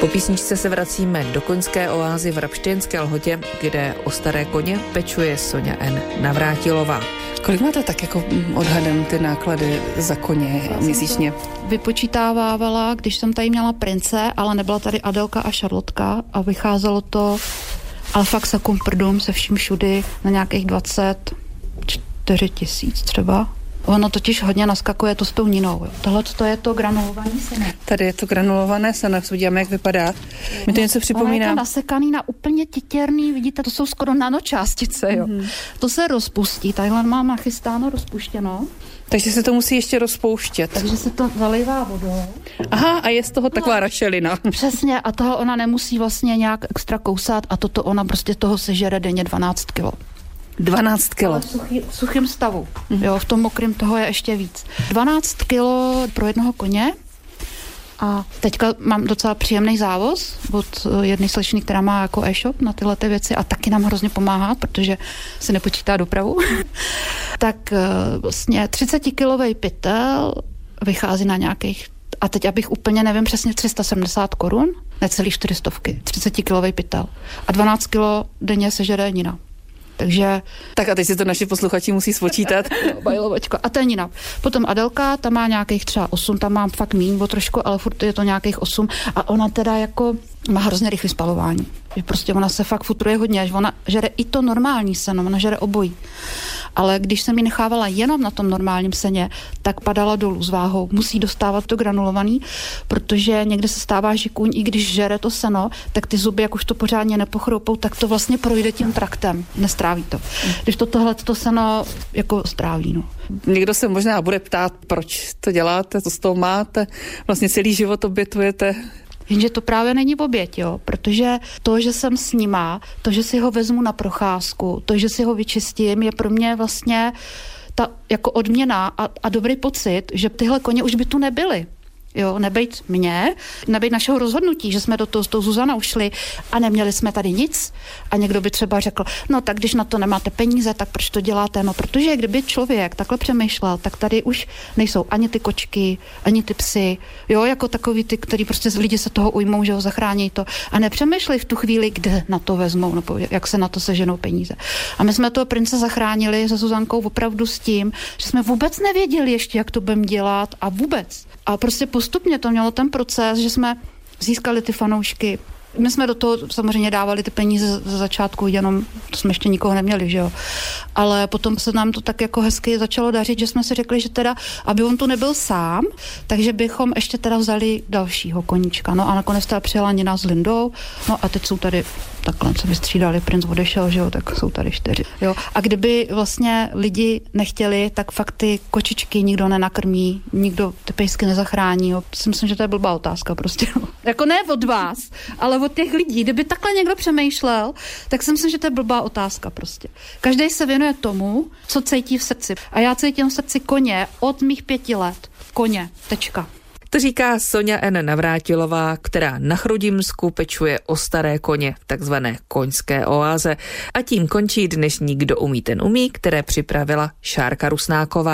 Po písničce se vracíme do koňské oázy v Rabštejnské Lhotě, kde o staré koně pečuje Soňa N. Navrátilová. Kolik máte tak jako odhadem ty náklady za koně měsíčně? Vypočítávala, když jsem tady měla prince, ale nebyla tady Adelka a Šarlotka a vycházelo to, ale fakt se kumprdům se vším všudy na nějakých 24 000 třeba. Ono totiž hodně naskakuje to s tou Ninou. Tohle to je to granulované seno. Tady je to granulované seno, podíváme, jak vypadá. Mi to něco připomíná. Ono je to nasekaný na úplně titěrný, vidíte, to jsou skoro nanočástice, jo. To se rozpustí, tadyhle mám nachystáno, rozpuštěno. Takže se to musí ještě rozpouštět. Takže se to zalivá vodou. Aha, a je z toho taková rašelina. Přesně, a toho ona nemusí vlastně nějak extra kousat a toto ona prostě toho sežere denně 12 kilo. 12 kilo. Ale v suchém stavu. Jo, v tom mokrém toho je ještě víc. 12 kilo pro jednoho koně. A teďka mám docela příjemný závoz od jedné slečny, která má jako e-shop na tyhle ty věci a taky nám hrozně pomáhá, protože se nepočítá dopravu. Tak vlastně 30-kilový pytel vychází na nějakých, a teď abych úplně nevím přesně, 370 korun, necelý 400, 30-kilový pytel. A 12 kilo denně sežere Nina. Takže... Tak a teď si to naši posluchači musí spočítat. Bajlovačka. A to je Nina. Potom Adelka, ta má nějakých třeba 8, tam mám fakt míň o trošku, ale furt je to nějakých 8. A ona teda jako má hrozně rychlé spalování. Že prostě ona se fakt futruje hodně, že ona žere i to normální seno, ona žere obojí. Ale když jsem ji nechávala jenom na tom normálním seně, tak padala dolů s váhou. Musí dostávat to granulovaný, protože někde se stává, že kůň, i když žere to seno, tak ty zuby, jak už to pořádně nepochroupou, tak to vlastně projde tím traktem. Nestráví to. Když tohle seno jako stráví, no. Někdo se možná bude ptát, proč to děláte, co z toho máte, vlastně celý život obětujete. Jenže to právě není oběť, jo, protože to, že jsem s nima, to, že si ho vezmu na procházku, to, že si ho vyčistím, je pro mě vlastně ta jako odměna a dobrý pocit, že tyhle koně už by tu nebyly. Jo, nebejt mě, nebejt našeho rozhodnutí, že jsme do toho s tou Zuzanou ušli a neměli jsme tady nic a někdo by třeba řekl, no tak když na to nemáte peníze, tak proč to děláte? No protože kdyby člověk takhle přemýšlel, tak tady už nejsou ani ty kočky, ani ty psy, jo, jako takový ty, který prostě lidi se toho ujmou, že ho zachrání to a nepřemýšleli v tu chvíli, kde na to vezmou, nebo jak se na to seženou peníze. A my jsme toho prince zachránili se Zuzankou opravdu s tím, že jsme vůbec nevěděli ještě, jak to budeme dělat a vůbec. A prostě postupně to mělo ten proces, že jsme získali ty fanoušky. My jsme do toho samozřejmě dávali ty peníze za začátku, jenom to jsme ještě nikoho neměli, že jo. Ale potom se nám to tak jako hezky začalo dařit, že jsme si řekli, že teda, aby on tu nebyl sám, takže bychom ještě teda vzali dalšího koníčka. No a nakonec teda přijela Nina s Lindou, no a teď jsou tady takhle se vystřídali, princ odešel, že jo, tak jsou tady 4. Jo. A kdyby vlastně lidi nechtěli, tak fakt ty kočičky nikdo nenakrmí, nikdo ty pejsky nezachrání. Jo. Si myslím, že to je blbá otázka prostě. Jako ne od vás, ale od těch lidí. Kdyby takhle někdo přemýšlel, tak si myslím, že to je blbá otázka prostě. Každý se věnuje tomu, co cítí v srdci. A já cítím v srdci koně od mých 5 let. Koně. Tečka. To říká Soňa N. Navrátilová, která na Chrudimsku pečuje o staré koně v takzvané koňské oáze. A tím končí dnešní Kdo umí, ten umí, které připravila Šárka Rusnáková.